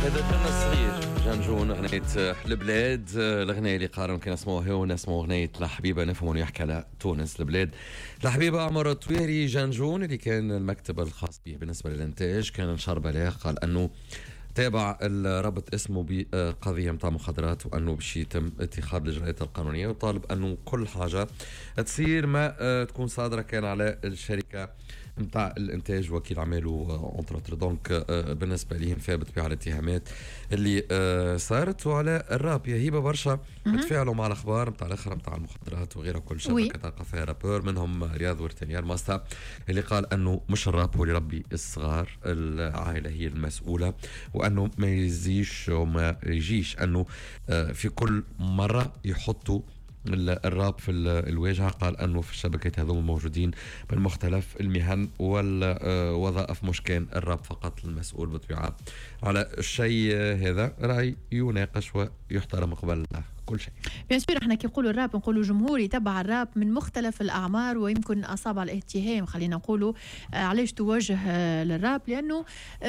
هذا جنة الصغير جنجون أغنية البلاد. الأغنية اللي قارن كان اسمه هو اسمه أغنية لحبيبة نفهم يحكي على تونس البلاد. لحبيبة عمر الطويري جنجون اللي كان المكتب الخاص به بالنسبة للإنتاج كان نشر بلاغ قال أنه تابع الربط اسمه بقضية متاع مخدرات وأنه باش يتم اتخاذ الإجراءات القانونية وطالب أنه كل حاجة تصير ما تكون صادرة كان على الشركة متاع الانتاج وكيل اعماله اونتر. دونك بالنسبه ليهم ثابت بها على الاتهامات اللي صارت وعلى الراب. يا هيبه برشا تفاعلوا مع الاخبار متاع الاخر متاع المخدرات وغيرها كل شبكه تلقى فيها رابور منهم رياض ورتانيال ماستا اللي قال انه مش الراب هو اللي يربي الصغار، العائله هي المسؤوله، وانه ما يزيش وما يجيش انه في كل مره يحطوا الراب في الواجهة. قال أنه في الشبكات هذول موجودين من مختلف المهن والوظائف، مش كان الراب فقط المسؤول بطبيعة على الشيء هذا. رأي يناقش ويحترم قبل كل شيء. بيان سور احنا كي نقولوا الراب نقولوا جمهور يتبع الراب من مختلف الأعمار ويمكن أصابع الاتهام خلينا نقولوا علاش توجه للراب، لأنه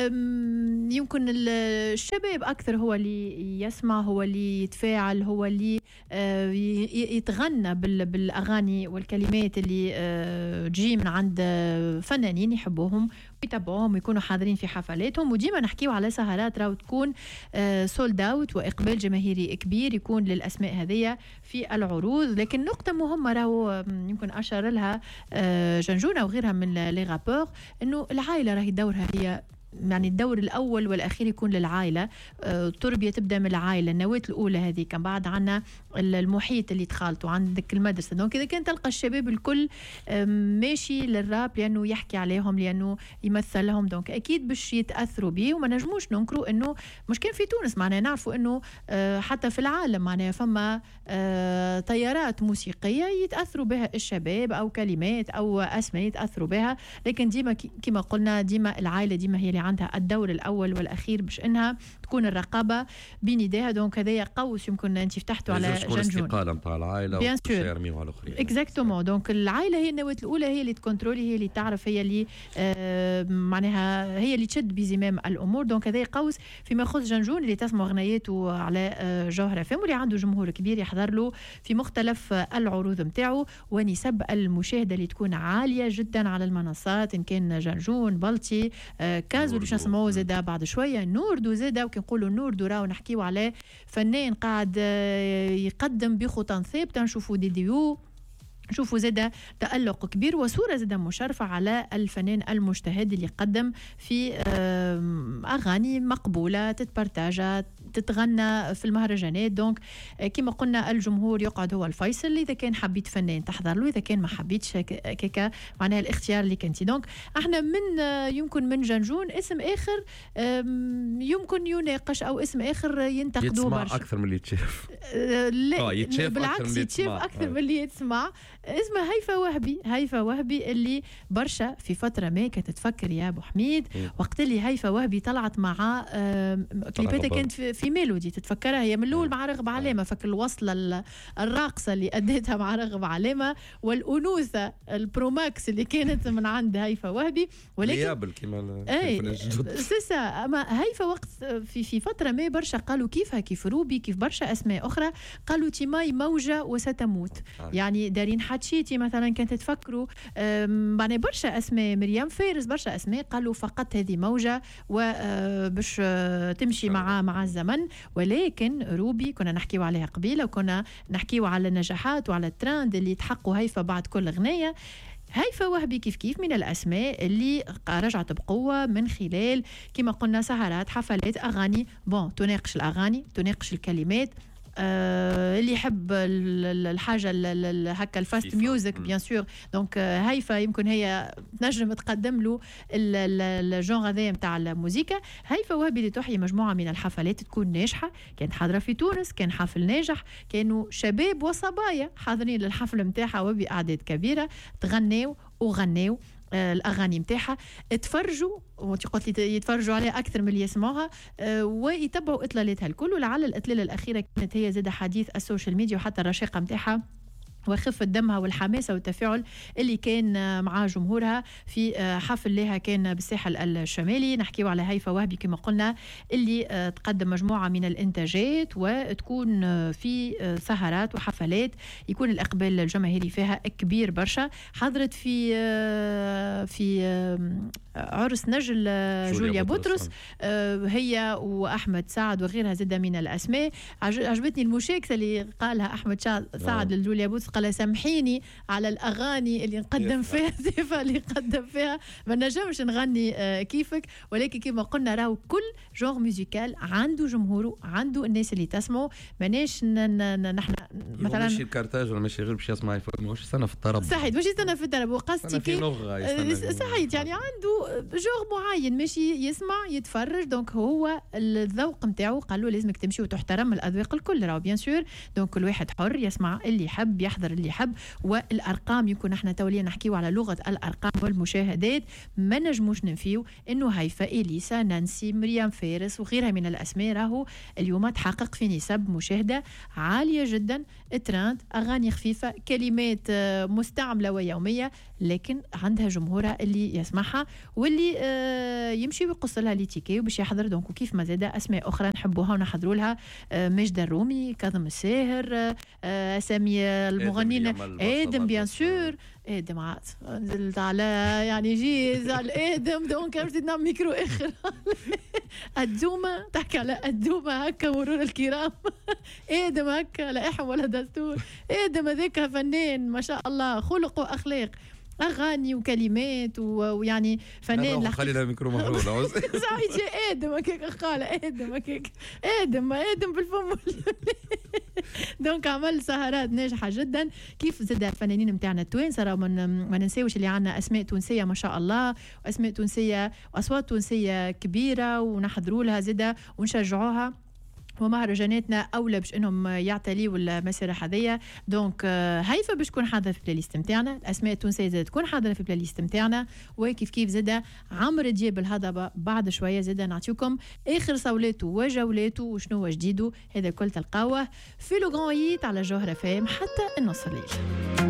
يمكن الشباب أكثر هو اللي يسمع، هو اللي يتفاعل، هو اللي يتغنى بالأغاني والكلمات اللي تجي من عند فنانين يحبوهم يتابعوهم ويكونوا حاضرين في حفلاتهم. وديما نحكيو على سهرات راو تكون سولد اوت واقبال جماهيري كبير يكون للاسماء هذه في العروض. لكن نقطه مهمه راهو يمكن اشار لها جنجونه وغيرها من لي رابور، انه العائله راهي دورها هي يعني الدور الأول والأخير يكون للعائلة. التربية تبدأ من العائلة، النواة الأولى هذه كان بعد عنا المحيط اللي تخالطوا عندك المدرسة. دونك إذا كان تلقى الشباب الكل ماشي للراب لأنه يحكي عليهم لأنه يمثلهم، دونك أكيد باش يتأثروا به. وما نجموش ننكروا أنه مش كان في تونس معناها نعرفوا أنه حتى في العالم معناها فما تيارات موسيقية يتأثروا بها الشباب أو كلمات أو أسماء يتأثروا بها. لكن ديما كما قلنا ديما العائلة ديما هي اللي عندها الدور الأول والأخير باش إنها تكون الرقابة بين يديها. دونك هذايا قوس يمكن أنت فتحتوا على جنجون الاستقالة متاع العائلة ويرميوا على الآخرين. اكزاكتومون. دونك العائلة هي النواة الأولى، هي اللي تكنترولي، هي اللي تعرف، هي اللي معناها هي اللي تشد بزمام الأمور. دونك هذايا قوس فيما يخص جنجون اللي تسمع أغنياته على جوهرة فم واللي عنده جمهور كبير يحضر له في مختلف العروض متاعه ونسب المشاهدة اللي تكون عالية جدا على المنصات، إن كان جنجون بلطي كازو اللي نسمعوه زادا بعد شويه نوردو زادا. وكي نقولوا نوردو راهو نحكيو على فنان قاعد يقدم بخطى ثابته، نشوفوا ديو شوفوا زادا تألق كبير وصورة زادا مشرفة على الفنان المجتهد اللي قدم في أغاني مقبولة تتبرتاجة تتغنى في المهرجانات. دونك كما قلنا الجمهور يقعد هو الفيصل، إذا كان حبيت فنان تحضر له، إذا كان ما حبيتش كيكا معناها الاختيار اللي كنتي. دونك احنا من يمكن من جنجون اسم آخر يمكن يناقش أو اسم آخر ينتقدوه برشا. يتسمع أكثر من اللي يتشاف. لا بالعكس يتشاف أكثر من اللي يتسمع. اسمها هيفا وهبي اللي برشا في فترة ما كانت تفكر يا أبو حميد وقت اللي هيفا وهبي طلعت مع كليباتها كانت في ميلودي تتفكرها هي من الأول مع رغب علامة، فك الوصلة الراقصة اللي أديتها مع رغب علامة والأنوثة البروماكس اللي كانت من عند هيفا وهبي. ولكن سيسا أما هيفا وقت في فترة ما برشا قالوا كيفها كيف روبي كيف برشا أسماء أخرى قالوا تيماي موجة وستموت. يعني دارين حتشيتي مثلا كانت تفكروا يعني برشا اسماء مريم فارس برشا اسماء قالوا فقط هذه موجه وباش تمشي مع الزمن. ولكن روبي كنا نحكيو عليها قبيله وكنا نحكيو على النجاحات وعلى الترند اللي تحققوا هيفا بعد كل اغنيه. هيفا وهبي كيف من الأسماء اللي رجعت بقوة من خلال كما قلنا سهرات حفلات أغاني تناقش الأغاني تناقش الكلمات. اللي يحب الحاجه هكا الفاست ميوزك بيان سور. دونك هيفا يمكن هي تنجم تقدم له الجونغ هذا نتاع الموسيقى. هيفا وهبي اللي تحيي مجموعه من الحفلات تكون ناجحه، كانت حاضره في تونس كان حفل ناجح، كانوا شباب وصبايا حاضرين للحفل نتاعها وبأعداد كبيره تغنيوا وغنيوا الأغاني متاعها. اتفرجوا قلت لي يتفرجوا عليها أكثر من اللي يسمعوها ويتبعوا إطلالاتها الكل. ولعل الإطلالة الأخيرة كانت هي زادة حديث السوشيال ميديا وحتى الرشاقة متاعها وخفة دمها والحماسة والتفاعل اللي كان مع جمهورها في حفل لها كان بالساحل الشمالي. نحكيو على هيفاء وهبي كما قلنا اللي تقدم مجموعة من الإنتاجات وتكون في سهرات وحفلات يكون الإقبال الجماهيري فيها كبير برشا. حضرت في عرس نجل جوليا بطرس هي وأحمد سعد وغيرها زادة من الأسماء. عجبتني المشاكسة اللي قالها أحمد سعد لجوليا بطرس، قال سامحيني على الأغاني اللي نقدم فيها زيفة اللي نقدم فيها ما نجمش نغني كيفك، ولكن كما قلنا راهو كل جونغ ميوزيكال عنده جمهوره عنده الناس اللي تسمعوا. ماناش نحن مثلا ماشي الكارتاج ولا ماشي غير باش يسمع ماهوش سنة في الطرب صحيح ماشي سنة في الطرب وقصتي كي صحيح يعني عنده جونغ معين ماشي يسمع يتفرج. دونك هو الذوق نتاعو قالوا لازمك تمشي وتحترم الأذواق الكل راهو بيان سور. دونك كل واحد حر يسمع اللي يحب يحضر اللي يحب. والارقام يكون احنا تولينا نحكيو على لغه الارقام والمشاهدات ما نجموش ننفيو انه هيفاء اليسا نانسي مريم فارس وغيرها من الاسماء راهو اليوم تحقق في نسب مشاهده عاليه جدا. ترند اغاني خفيفه كلمات مستعمله ويوميه لكن عندها جمهورها اللي يسمعها واللي يمشي ويقص لها لي تيكي وباش يحضر. دونك وكيف ما زاد اسماء اخرى نحبوها ونحضروا لها ماجد الرومي كاظم الساهر اسامي المغنيين ادم بيان سور ادم عاد نزلت على يعني جيز على ادم دونك بدنا ميكرو اخر الدومه تحكي على الدومه هكا مرور الكرام ادم هكا لا احم ولا دستور ادم هذاك فنان ما شاء الله خلق واخلاق اغاني وكلمات ويعني فنان خلينا الميكرو محلول صحيح ادم هكاك قال ادم هكاك ادم بالفم دونك عمل سهرات ناجحه جدا. كيف زاد الفنانين نتاعنا التوانسه راه ما ننساوش اللي عندنا اسماء تونسيه ما شاء الله واسماء تونسيه واصوات تونسيه كبيره ونحضروا لها زاده ونشجعوها ومهرجاناتنا اولى باش انهم يعتليوا المسيره هذيا. دونك هيفا باش تكون حاضره في البلاي ليست نتاعنا الاسماء التونسيه زاد تكون حاضره في البلاي ليست نتاعنا وكيف كيف زاد عمرو دياب الهضبه بعد شويه زاد نعطيكم اخر صولاته وجولاته وشنو جديده. هذا كل تلقاوه في لو غران ييت على جوهره فام حتى النص الليل.